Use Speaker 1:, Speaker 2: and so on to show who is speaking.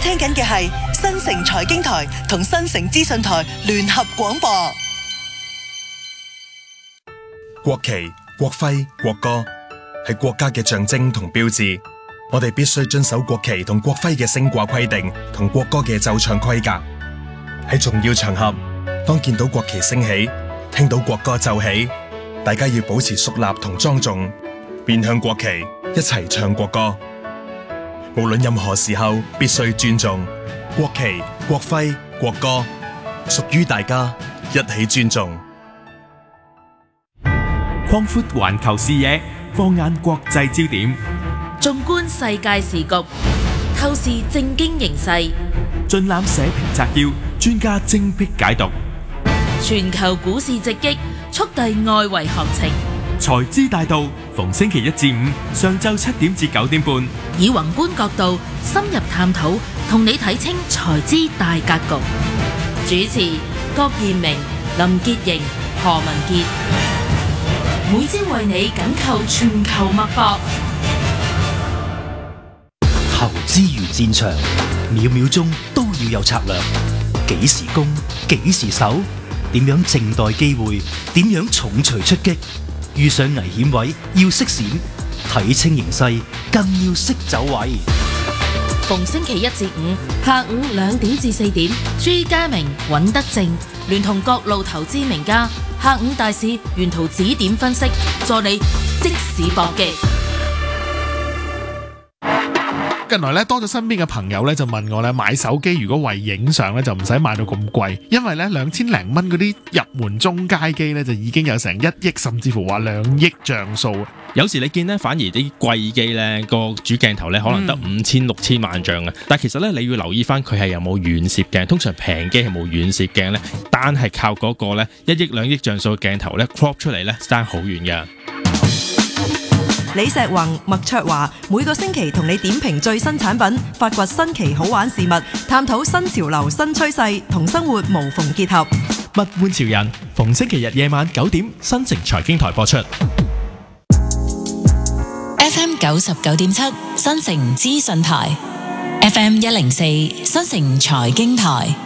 Speaker 1: 聽緊嘅係新城財經台同新城資訊台聯合廣播。
Speaker 2: 國旗、國徽、國歌係國家嘅象徵同標誌，我哋必須遵守國旗同國徽嘅升掛規定同國歌嘅奏唱規格。喺重要場合，當見到國旗升起，聽到國歌奏起，大家要保持肅立同莊重，面向國旗，一齊唱國歌。無論任何時候，必須尊重國旗、國徽、國歌，屬於大家，一起尊重。
Speaker 3: 擴闊環球視野，放眼國際焦點，
Speaker 4: 縱觀世界時局，透視政經形勢，
Speaker 3: 盡覽社評摘要，專家精闢解讀。
Speaker 4: 全球股市直擊，速遞外圍行情。
Speaker 3: 財資大道，逢星期一至五上晝7點至9點半，
Speaker 4: 以宏觀角度深入探討，同你睇清財資大格局。主持郭彥明、林潔瑩、何文傑，每朝為你緊扣全球脈搏。
Speaker 5: 投資如戰場，秒秒鐘都要有策略。幾時攻，幾時守，點樣靜待機會，點樣重錘出擊。遇上危險位要識閃，睇清形勢更要識走位。
Speaker 4: 逢星期一至五下午2點至4點，朱家明、尹德正聯同各路投資名家，下午大市沿途指點分析，助你即時搏擊。
Speaker 6: 近來咧多咗身邊嘅朋友咧就問我咧，買手機如果為影相咧就唔使買到咁貴，因為咧2000零蚊嗰啲入門中階機咧就已經有成1億甚至乎話2億像素。
Speaker 7: 有時你見咧反而啲貴機咧個主鏡頭咧可能得5000、6000萬像啊，但其實咧你要留意翻佢係有冇遠攝鏡，通常平機係冇遠攝鏡咧，單係靠嗰個咧1億2億像素嘅鏡頭咧 crop 出嚟咧爭好遠嘅。
Speaker 8: 李石宏、麥卓華每個星期同你點評最新產品，發掘新奇好玩事物，探討新潮流新趨勢，同生活無縫結合。
Speaker 3: 物玩潮人，逢星期日夜晚9點，新城財經台播出。
Speaker 9: FM 99.7，新城資訊台，FM 104，新城財經台。